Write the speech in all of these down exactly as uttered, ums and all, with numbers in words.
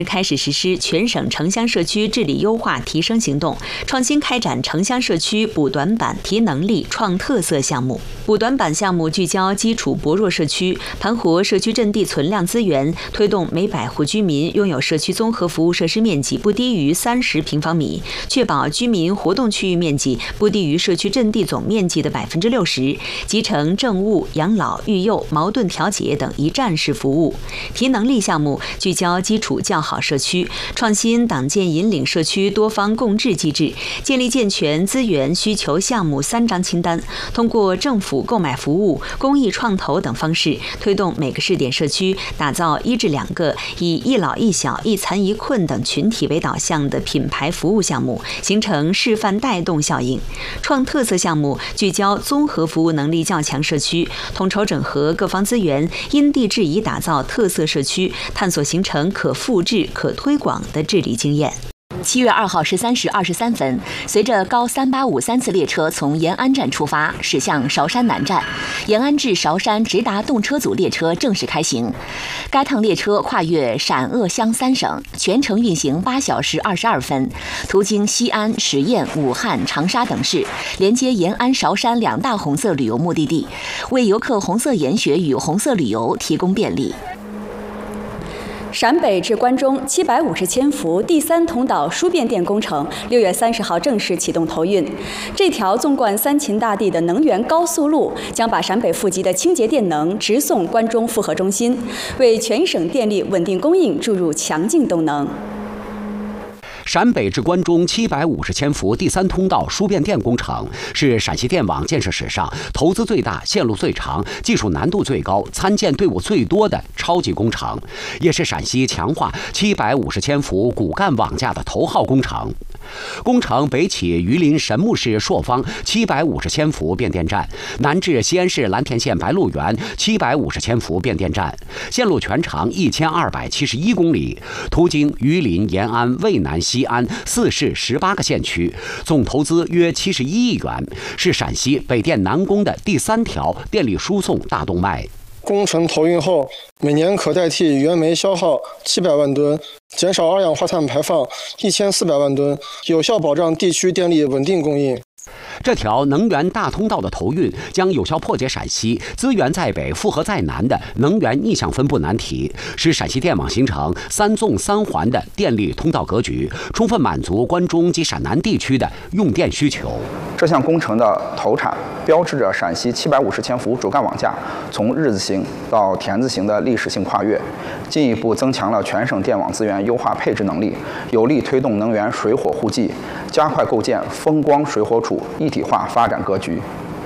开始实施全省城乡社区治理优化提升行动，创新开展城乡社区补短板、提能力、创特色项目。补短板项目聚焦基础薄弱社区，盘活社区阵地存量资源，推动每百户居民拥有社区综合服务设施面积不低于三十平方米，确保居民活动区域面积不低于社区阵地总面积的百分之六十，集成政务、养老、育幼、矛盾调解等一站式服务。提能力项目聚焦基础较好社区，创新党建引领社区多方共治机制，建立健全资源需求项目三张清单，通过政府购买服务、公益创投等方式，推动每个试点社区打造一至两个以一老一小、一残一困等群体为导向的品牌服务项目，形成示范带动效应。创特色项目聚焦综合服务能力较强社区，统筹整合各方资源，因地制宜打造特色社区，探索形成可复制、可推广的治理经验。七月二号十三时二十三分，随着高三八五三次列车从延安站出发，驶向韶山南站，延安至韶山直达动车组列车正式开行。该趟列车跨越陕鄂湘三省，全程运行八小时二十二分，途经西安、十堰、武汉、长沙等市，连接延安、韶山两大红色旅游目的地，为游客红色研学与红色旅游提供便利。 陕北至关中七百五十千伏第三通道输变电工程六月三十号正式启动投运。这条纵贯三秦大地的能源高速路将把陕北富集的清洁电能直送关中复合中心，为全省电力稳定供应注入强劲动能。 陕北至关中七百五十千伏第三通道输变电工程是陕西电网建设史上投资最大、线路最长、技术难度最高、参建队伍最多的超级工程，也是陕西强化七百五十千伏骨干网架的头号工程。工程北起榆林神木市朔方七百五十千伏变电站，南至西安市蓝田县白鹿原七百五十千伏变电站，线路全长一千二百七十一公里，途经榆林、延安、渭南、西安四市十八个县区，总投资约七十一亿元，是陕西北电南工的第三条电力输送大动脉。 工程投运后，每年可代替原煤消耗七百万吨，减少二氧化碳排放一千四百万吨，有效保障地区电力稳定供应。 这条能源大通道的投运将有效破解陕西资源在北、负荷在南的能源逆向分布难题，使陕西电网形成三纵三环的电力通道格局，充分满足关中及陕南地区的用电需求。 这项工程的投产标志着陕西七百五十千伏主干网架从日字形到田字形的历史性跨越，进一步增强了全省电网资源优化配置能力，有力推动能源水火互济，加快构建风光水火储一体化发展格局。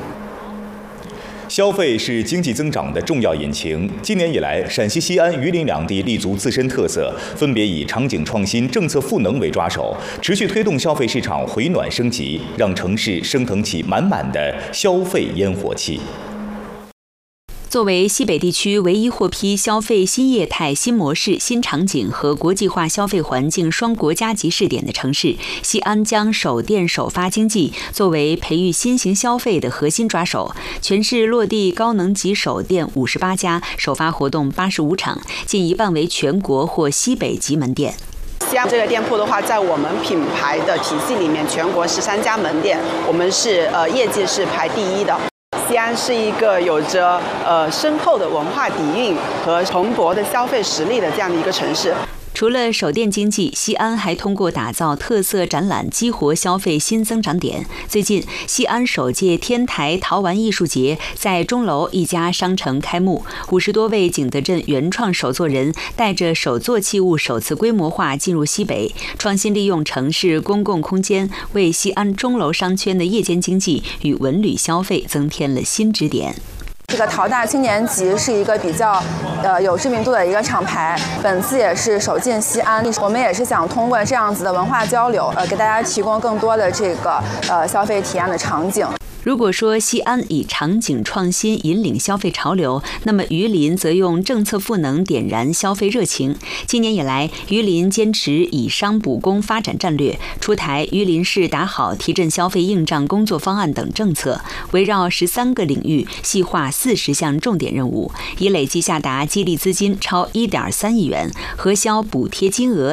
消费是经济增长的重要引擎。今年以来，陕西西安、榆林两地立足自身特色，分别以场景创新、政策赋能为抓手，持续推动消费市场回暖升级，让城市升腾起满满的消费烟火气。 作为西北地区唯一获批消费新业态、新模式、新场景和国际化消费环境双国家级试点的城市，西安将首电首发经济作为培育新型消费的核心抓手，全市落地高能级首店五十八家，首发活动八十五场，近一半为全国或西北级门店。 西安这个店铺的话，在我们品牌的体系里面，全国十三家门店，我们是呃业绩是排第一的。西安是一个有着呃深厚的文化底蕴和蓬勃的消费实力的这样的一个城市。 除了首店经济，西安还通过打造特色展览激活消费新增长点。最近，西安首届天台陶玩艺术节在钟楼一家商城开幕，五十多位景德镇原创手作人带着手作器物首次规模化进入西北，创新利用城市公共空间，为西安钟楼商圈的夜间经济与文旅消费增添了新支点。 这个陶大青年集是一个比较呃有知名度的一个厂牌，本次也是首进西安，我们也是想通过这样子的文化交流，呃，给大家提供更多的这个呃消费体验的场景。 如果说西安以场景创新引领消费潮流，那么榆林则用政策赋能点燃消费热情。今年以来，榆林坚持以商补工发展战略，出台榆林市打好提振消费硬仗工作方案等政策，围绕十三个领域细化四十项重点任务，已累计下达激励资金超一点三亿元，核销补贴金额